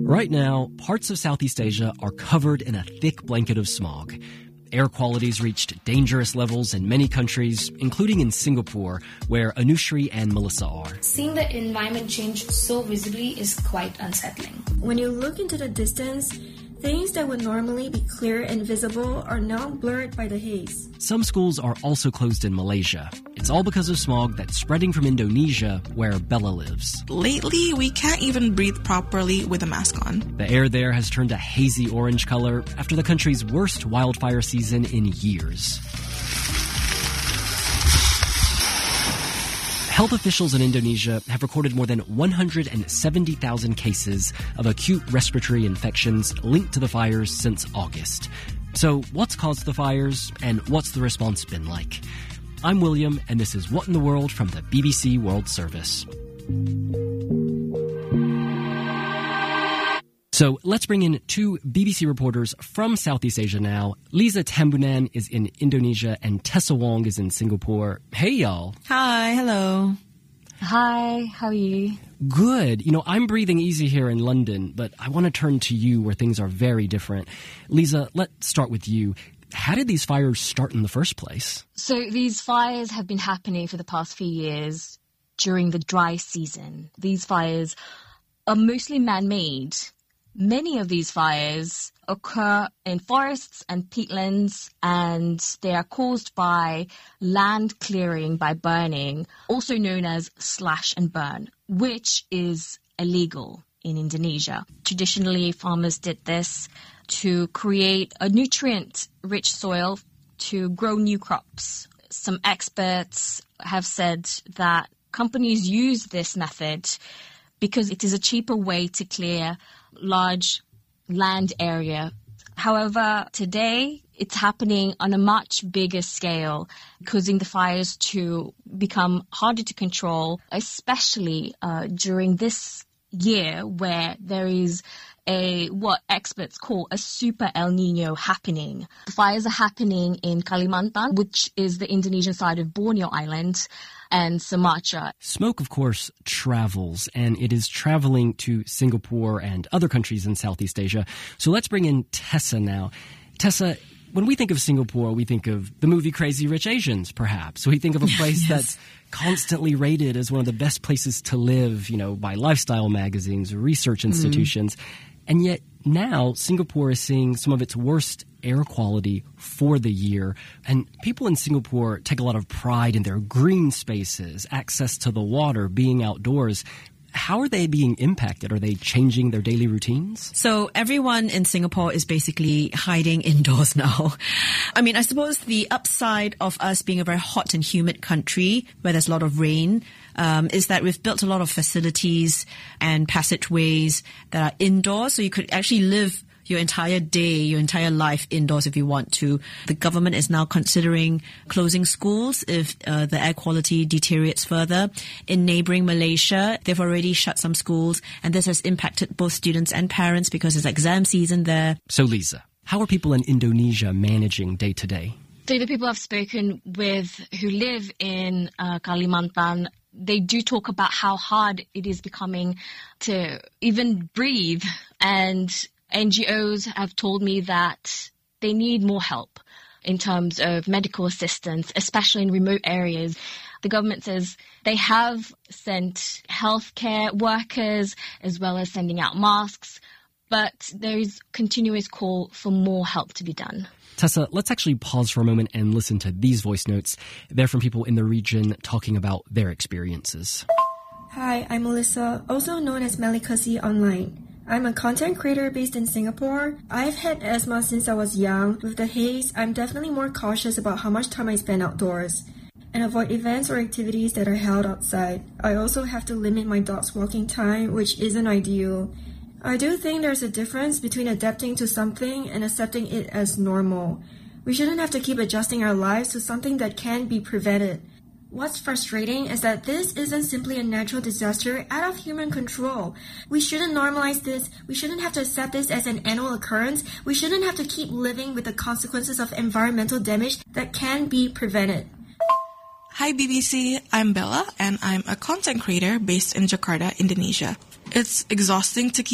Right now, parts of Southeast Asia are covered in a thick blanket of smog. Air quality's reached dangerous levels in many countries, including in Singapore, where Anushri and Melissa are. Seeing the environment change so visibly is quite unsettling. When you look into the distance, things that would normally be clear and visible are now blurred by the haze. Some schools are also closed in Malaysia. It's all because of smog that's spreading from Indonesia, where Bella lives. Lately, we can't even breathe properly with a mask on. The air there has turned a hazy orange color after the country's worst wildfire season in years. Health officials in Indonesia have recorded more than 170,000 cases of acute respiratory infections linked to the fires since August. So what's caused the fires, and what's the response been like? I'm William, and this is What in the World from the BBC World Service. So let's bring in two BBC reporters from Southeast Asia now. Lisa Tambunan is in Indonesia and Tessa Wong is in Singapore. Hey, y'all. Hi, hello. Hi, how are you? Good. I'm breathing easy here in London, but I want to turn to you where things are very different. Lisa, let's start with you. How did these fires start in the first place? So these fires have been happening for the past few years during the dry season. These fires are mostly man-made. Many of these fires occur in forests and peatlands, and they are caused by land clearing by burning, also known as slash and burn, which is illegal in Indonesia. Traditionally, farmers did this to create a nutrient-rich soil to grow new crops. Some experts have said that companies use this method because it is a cheaper way to clear large land area. However, today it's happening on a much bigger scale, causing the fires to become harder to control, especially during this year where there is what experts call a super El Nino happening. The fires are happening in Kalimantan, which is the Indonesian side of Borneo Island, and Sumatra. Smoke, of course, travels, and it is traveling to Singapore and other countries in Southeast Asia. So let's bring in Tessa now. Tessa, when we think of Singapore, we think of the movie Crazy Rich Asians, perhaps. We think of a place that's constantly rated as one of the best places to live, by lifestyle magazines, research institutions. And yet now Singapore is seeing some of its worst air quality for the year. And people in Singapore take a lot of pride in their green spaces, access to the water, being outdoors. How are they being impacted? Are they changing their daily routines? So everyone in Singapore is basically hiding indoors now. I suppose the upside of us being a very hot and humid country where there's a lot of rain is that we've built a lot of facilities and passageways that are indoors. So you could actually live your entire day, your entire life indoors if you want to. The government is now considering closing schools if the air quality deteriorates further. In neighboring Malaysia, they've already shut some schools, and this has impacted both students and parents because it's exam season there. So Lisa, how are people in Indonesia managing day to day? So the people I've spoken with who live in Kalimantan, they do talk about how hard it is becoming to even breathe, and NGOs have told me that they need more help in terms of medical assistance, especially in remote areas. The government says they have sent healthcare workers as well as sending out masks, but there is continuous call for more help to be done. Tessa, let's actually pause for a moment and listen to these voice notes. They're from people in the region talking about their experiences. Hi, I'm Melissa, also known as Melikasi online. I'm a content creator based in Singapore. I've had asthma since I was young. With the haze, I'm definitely more cautious about how much time I spend outdoors and avoid events or activities that are held outside. I also have to limit my dog's walking time, which isn't ideal. I do think there's a difference between adapting to something and accepting it as normal. We shouldn't have to keep adjusting our lives to something that can be prevented. What's frustrating is that this isn't simply a natural disaster out of human control. We shouldn't normalize this. We shouldn't have to accept this as an annual occurrence. We shouldn't have to keep living with the consequences of environmental damage that can be prevented. Hi BBC, I'm Bella and I'm a content creator based in Jakarta, Indonesia. It's exhausting to keep